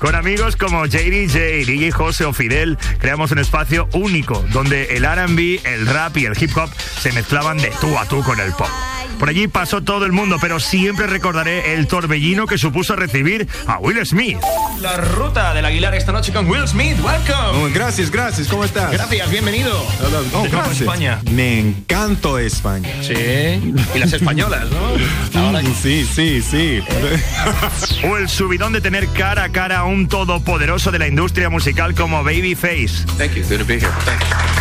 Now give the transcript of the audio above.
Con amigos como JDJ, DJ José o Fidel, creamos un espacio único donde el R&B, el rap y el hip hop se mezclaban de tú a tú con el pop. Por allí pasó todo el mundo, pero siempre recordaré el torbellino que supuso recibir a Will Smith. La ruta del Aguilar esta noche con Will Smith. Welcome. Oh, gracias. ¿Cómo estás? Gracias, bienvenido. Oh, gracias. España. Me encantó España. Sí. Y las españolas, ¿no? Ahora... Sí. O el subidón de tener cara a cara a un todopoderoso de la industria musical como Babyface. Thank you. Good to be here. Thanks.